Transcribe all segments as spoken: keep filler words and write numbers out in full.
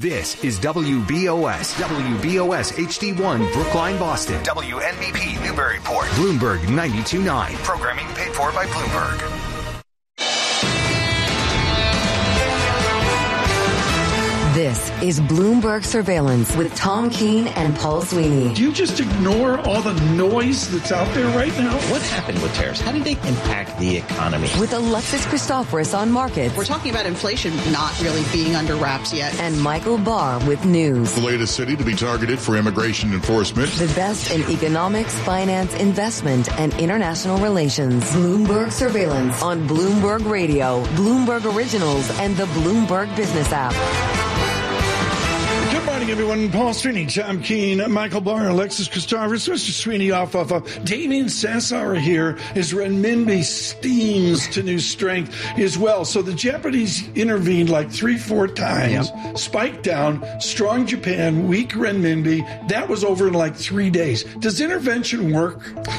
This is W B O S, W B O S H D one, Brookline, Boston. W N B P, Newburyport. Bloomberg ninety-two point nine. Programming paid for by Bloomberg. This is Bloomberg Surveillance with Tom Keene and Paul Sweeney. Do you just ignore all the noise that's out there right now? What happened with tariffs? How did they impact the economy? With Alexis Christoforous on markets. We're talking about inflation not really being under wraps yet. And Michael Barr with news. The latest city to be targeted for immigration enforcement. The best in economics, finance, investment, and international relations. Bloomberg Surveillance on Bloomberg Radio, Bloomberg Originals, and the Bloomberg Business app. Good morning, everyone. Paul Sweeney, Tom Keene, Michael Barr, Alexis Christoforous, Mister Sweeney off off off. Damian Sassower here as renminbi steams to new strength as well. So the Japanese intervened like three, four times, yep. Spiked down, strong Japan, weak renminbi. That was over in like three days. Does intervention work?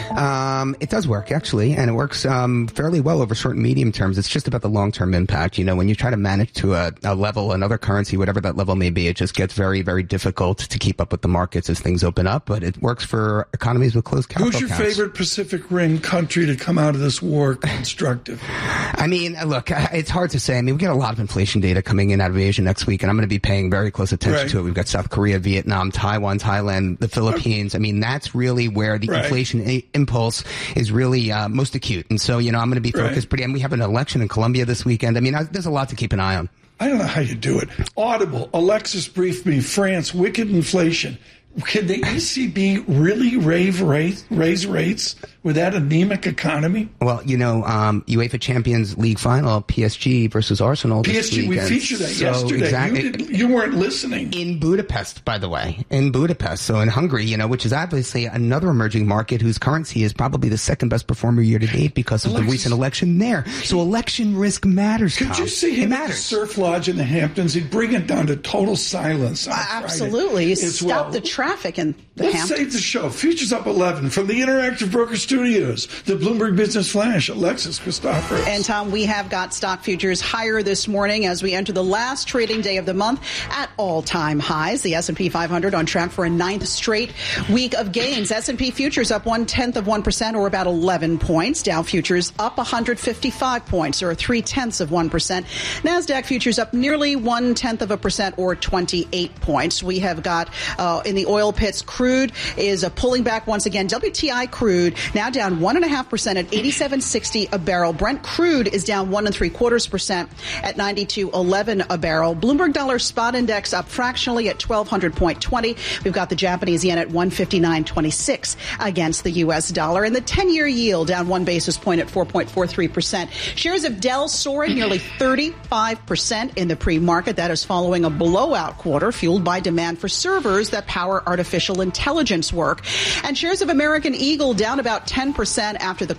Um, it does work, actually, and it works um, fairly well over short and medium terms. It's just about the long-term impact. You know, when you try to manage to a, a level, another currency, whatever that level may be, it just gets very, very difficult to keep up with the markets as things open up, but it works for economies with closed capital Who's your accounts. favorite Pacific Rim country to come out of this war constructive? I mean, look, it's hard to say. I mean, we get a lot of inflation data coming in out of Asia next week, and I'm going to be paying very close attention right. to it. We've got South Korea, Vietnam, Taiwan, Thailand, the Philippines. I mean, that's really where the right. inflation a- impulse is really uh, most acute. And so, you know, I'm going to be focused right. pretty, and we have an election in Colombia this weekend. I mean, I, there's a lot to keep an eye on. I don't know how you do it. Audible, Alexis briefed me, France, wicked inflation. Can the E C B really raise, raise, raise rates with that anemic economy? Well, you know, um, UEFA Champions League final, P S G versus Arsenal. P S G, this we weekend. featured that so yesterday. Exactly. You, did, you weren't listening. In Budapest, by the way. In Budapest. So in Hungary, you know, which is obviously another emerging market whose currency is probably the second best performer year to date because of Alexis. the recent election there. So election risk matters, Could Tom. you see him it at the Surf Lodge in the Hamptons? He'd bring it down to total silence. Uh, absolutely. You stop well. the traffic in the Let's Hamptons. save the show. Futures up eleven from the Interactive Broker Studios. The Bloomberg Business Flash, Alexis Christoforous. And, Tom, we have got stock futures higher this morning as we enter the last trading day of the month at all-time highs. The S and P five hundred on track for a ninth straight week of gains. S and P futures up one-tenth of one percent or about eleven points. Dow futures up one hundred fifty-five points or three-tenths of one percent. NASDAQ futures up nearly one-tenth of a percent or twenty-eight points. We have got uh, in the oil pits, crude is uh, pulling back once again. W T I crude now down one and a half percent at eighty-seven sixty a barrel. Brent crude is down one and three quarters percent at ninety-two eleven a barrel. Bloomberg Dollar Spot Index up fractionally at twelve hundred point two zero. We've got the Japanese yen at one fifty-nine twenty-six against the U S dollar, and the ten-year yield down one basis point at four point four three percent. Shares of Dell soaring nearly thirty-five percent in the pre-market. That is following a blowout quarter fueled by demand for servers that power artificial intelligence work. And shares of American Eagle down about ten percent after the